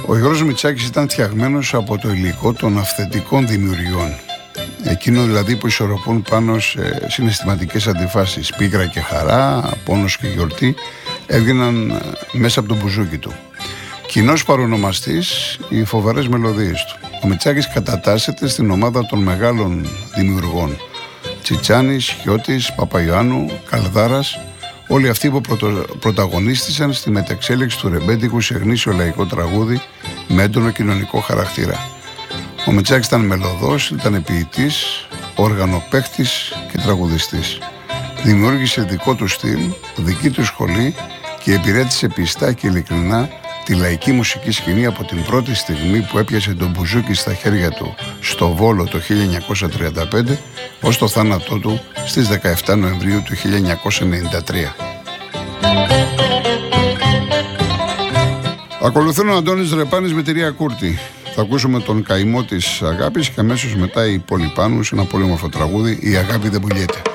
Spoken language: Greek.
Ο Γιώργος Μητσάκης ήταν φτιαγμένος από το υλικό των αυθεντικών δημιουργιών. Εκείνο δηλαδή που ισορροπούν πάνω σε συναισθηματικές αντιφάσεις. Πίκρα και χαρά, πόνος και γιορτή έβγαιναν μέσα από το μπουζούκι του. Κοινός παρονομαστής, οι φοβερές μελωδίες του. Ο Μητσάκης κατατάσσεται στην ομάδα των μεγάλων δημιουργών. Τσιτσάνης, Χιώτης, Παπαϊωάννου, Καλδάρας, όλοι αυτοί που πρωταγωνίστησαν στη μεταξέλιξη του ρεμπέτικου σε γνήσιο λαϊκό τραγούδι με έντονο κοινωνικό χαρακτήρα. Ο Μητσάκης ήταν μελωδός, ήταν ποιητής, οργανοπαίχτης και τραγουδιστής. Δημιούργησε δικό του στυλ, δική του σχολή και υπηρέτησε πιστά και ειλικρινά τη λαϊκή μουσική σκηνή από την πρώτη στιγμή που έπιασε τον μπουζούκι στα χέρια του στο Βόλο το 1935 ως το θάνατό του στις 17 Νοεμβρίου του 1993. Ακολουθούν ο Αντώνης Ρεπάνης με τη Ρία Κούρτη. Θα ακούσουμε τον καημό της αγάπης και αμέσως μετά η Πολυπάνου σε ένα πολύ όμορφο τραγούδι «Η αγάπη δεν πουλιέται».